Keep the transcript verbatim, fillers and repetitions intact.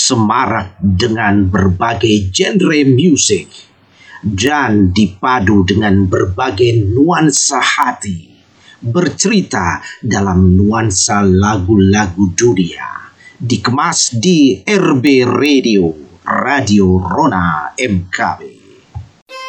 semarak dengan berbagai genre musik dan dipadu dengan berbagai nuansa hati, bercerita dalam nuansa lagu-lagu dunia, dikemas di R B Radio, Radio Rona M K B.